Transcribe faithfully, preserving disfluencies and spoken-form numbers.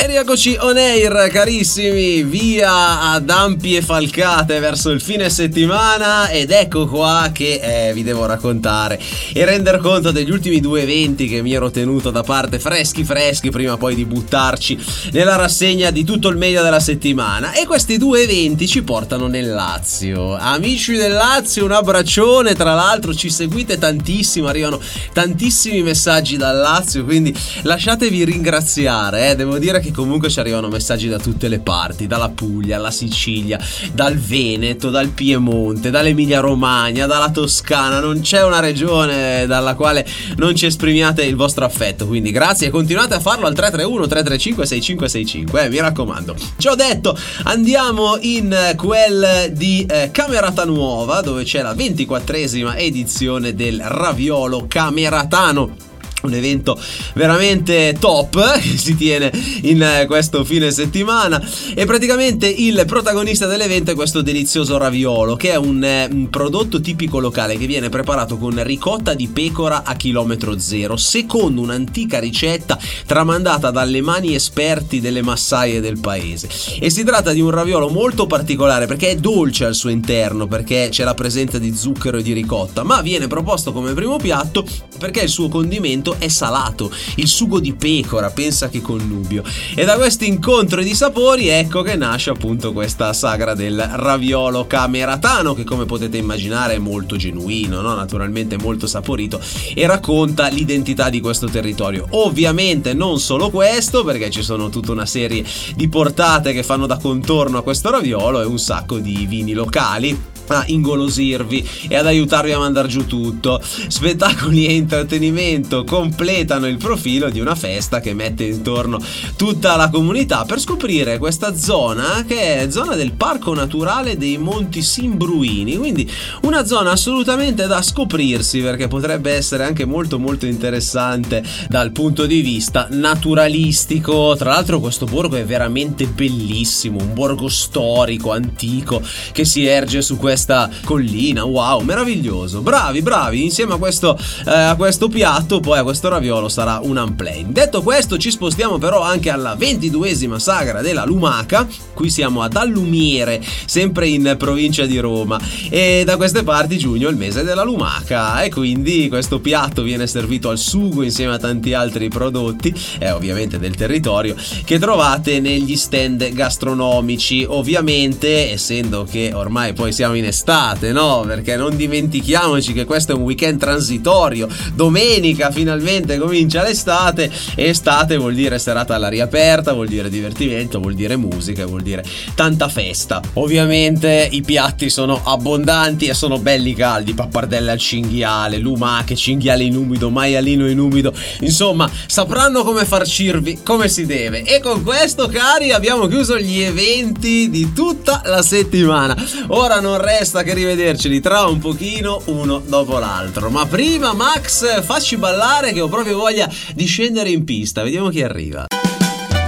E rieccoci on air, carissimi, via ad ampie falcate verso il fine settimana, ed ecco qua che eh, vi devo raccontare e render conto degli ultimi due eventi che mi ero tenuto da parte freschi freschi prima poi di buttarci nella rassegna di tutto il meglio della settimana. E questi due eventi ci portano nel Lazio. Amici del Lazio, un abbraccione, tra l'altro ci seguite tantissimo, arrivano tantissimi messaggi dal Lazio, quindi lasciatevi ringraziare, eh. Devo dire che comunque ci arrivano messaggi da tutte le parti, dalla Puglia, alla Sicilia, dal Veneto, dal Piemonte, dall'Emilia Romagna, dalla Toscana. Non c'è una regione dalla quale non ci esprimiate il vostro affetto, quindi grazie e continuate a farlo al tre tre uno tre tre cinque sei cinque sei cinque, eh, mi raccomando. Ciò detto, andiamo in quel di eh, Camerata Nuova, dove c'è la ventiquattresima edizione del Raviolo Cameratano, un evento veramente top che si tiene in questo fine settimana, e praticamente il protagonista dell'evento è questo delizioso raviolo, che è un, eh, un prodotto tipico locale che viene preparato con ricotta di pecora a chilometro zero, secondo un'antica ricetta tramandata dalle mani esperti delle massaie del paese. E si tratta di un raviolo molto particolare perché è dolce al suo interno, perché c'è la presenza di zucchero e di ricotta, ma viene proposto come primo piatto perché il suo condimento è salato, il sugo di pecora, pensa che connubio. E da questi incontri di sapori ecco che nasce appunto questa sagra del raviolo cameratano, che come potete immaginare è molto genuino, no? Naturalmente molto saporito, e racconta l'identità di questo territorio. Ovviamente non solo questo, perché ci sono tutta una serie di portate che fanno da contorno a questo raviolo e un sacco di vini locali a ingolosirvi e ad aiutarvi a mandar giù tutto. Spettacoli e intrattenimento completano il profilo di una festa che mette intorno tutta la comunità per scoprire questa zona, che è zona del Parco Naturale dei Monti Simbruini, quindi una zona assolutamente da scoprirsi, perché potrebbe essere anche molto molto interessante dal punto di vista naturalistico. Tra l'altro questo borgo è veramente bellissimo, un borgo storico, antico, che si erge su questo questa collina. Wow, meraviglioso, bravi bravi. Insieme a questo eh, a questo piatto, poi a questo raviolo, sarà un unplane. Detto questo, ci spostiamo però anche alla ventiduesima sagra della lumaca. Qui siamo ad Allumiere, sempre in provincia di Roma, e da queste parti giugno è il mese della lumaca, e quindi questo piatto viene servito al sugo insieme a tanti altri prodotti, e eh, ovviamente del territorio, che trovate negli stand gastronomici. Ovviamente, essendo che ormai poi siamo in estate, no? Perché non dimentichiamoci che questo è un weekend transitorio. Domenica finalmente comincia l'estate, e estate vuol dire serata all'aria aperta, vuol dire divertimento, vuol dire musica, vuol dire tanta festa. Ovviamente i piatti sono abbondanti e sono belli caldi: pappardelle al cinghiale, lumache, cinghiale in umido, maialino in umido, insomma sapranno come farcirvi come si deve. E con questo, cari, abbiamo chiuso gli eventi di tutta la settimana. Ora non resta che rivederceli tra un pochino, uno dopo l'altro. Ma prima, Max, facci ballare che ho proprio voglia di scendere in pista. Vediamo chi arriva.